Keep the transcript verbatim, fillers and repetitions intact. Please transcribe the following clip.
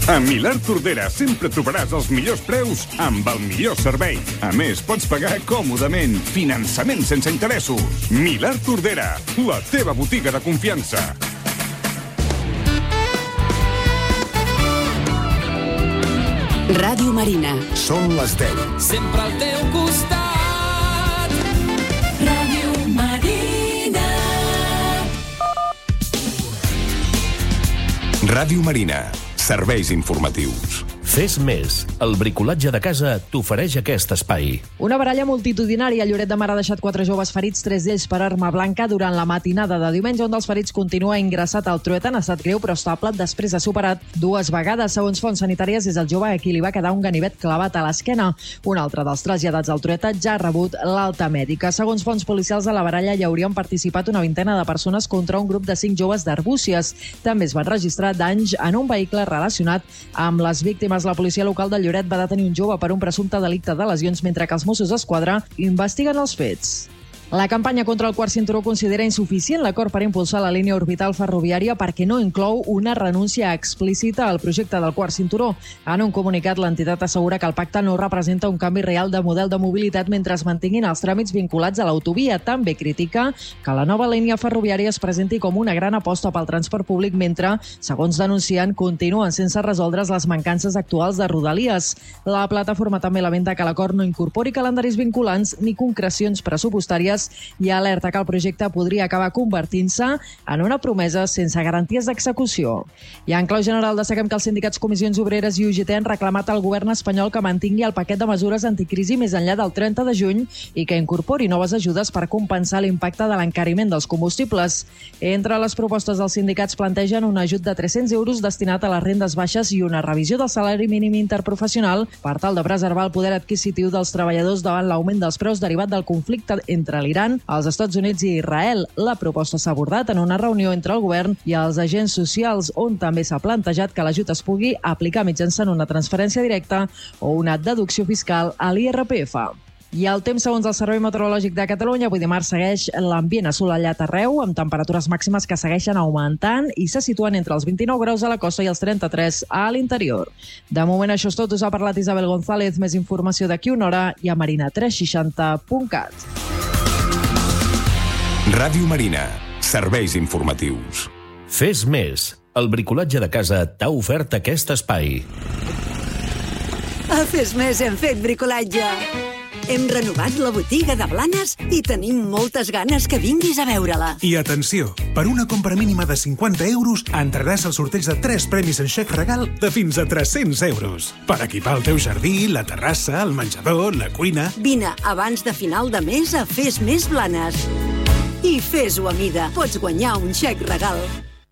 A Milà Tordera sempre trobaràs els millors preus amb el millor servei. A més, pots pagar còmodament. Finançament sense interessos. Milà Tordera, la teva botiga de confiança. Ràdio Marina. Són les deu. Sempre al teu costat. Ràdio Marina. Ràdio Marina. Serveis informatius. Fes més. El bricolatge de casa t'ofereix aquest espai. Una baralla multitudinària a Lloret de Mar ha deixat quatre joves ferits, tres d'ells per arma blanca, durant la matinada de diumenge. Un dels ferits continua ingressat al Trueta en estat greu però estable després de superat dues vegades. Segons fonts sanitàries, és el jove a qui li va quedar un ganivet clavat a l'esquena. Un altre dels traslladats al Trueta ja ha rebut l'alta mèdica. Segons fonts policials, a la baralla hi haurien participat una vintena de persones contra un grup de cinc joves d'Arbúcies. També es van registrar danys en un vehicle relacionat amb les víctimes. La policia local de Lloret va detenir un jove per un presumpte delicte de lesions, mentre que els Mossos d'Esquadra investiguen els fets. La campanya contra el quart cinturó considera insuficient l'acord per impulsar la línia orbital ferroviària perquè no inclou una renúncia explícita al projecte del quart cinturó. En un comunicat, l'entitat assegura que el pacte no representa un canvi real de model de mobilitat mentre es mantinguin els tràmits vinculats a l'autovia. També critica que la nova línia ferroviària es presenti com una gran aposta pel transport públic mentre, segons denuncien, continuen sense resoldre's les mancances actuals de Rodalies. La plataforma també lamenta que l'acord no incorpori calendaris vinculants ni concrecions pressupostàries i alerta que el projecte podria acabar convertint-se en una promesa sense garanties d'execució. I en clau general destaquem que els sindicats Comissions Obreres i U G T han reclamat al govern espanyol que mantingui el paquet de mesures anticrisi més enllà del trenta de juny i que incorpori noves ajudes per compensar l'impacte de l'encariment dels combustibles. Entre les propostes dels sindicats plantegen un ajut de tres-cents euros destinat a les rendes baixes i una revisió del salari mínim interprofessional per tal de preservar el poder adquisitiu dels treballadors davant l'augment dels preus derivat del conflicte entre l'Iran, els Estats Units i Israel. La proposta s'ha abordat en una reunió entre el govern i els agents socials, on també s'ha plantejat que l'ajut es pugui aplicar mitjançant una transferència directa o una deducció fiscal a l'I R P F. I el temps, segons el Servei Meteorològic de Catalunya, avui dimarts segueix l'ambient assolellat arreu, amb temperatures màximes que segueixen augmentant i se situen entre els vint-i-nou graus a la costa i els trenta-tres a l'interior. De moment això és tot. Us ha parlat Isabel González. Més informació d'aquí una hora i a marina tres seixanta punt cat. Ràdio Marina. Serveis informatius. Fes més. El bricolatge de casa t'ha ofert aquest espai. A Fes Més hem fet bricolatge. Hem renovat la botiga de Blanes i tenim moltes ganes que vinguis a veure-la. I atenció, per una compra mínima de cinquanta euros entraràs al sorteig de tres premis en xec regal de fins a tres-cents euros. Per equipar el teu jardí, la terrassa, el menjador, la cuina... Vine abans de final de mes a Fes Més Blanes. I fes-ho a mida. Pots guanyar un xec regal.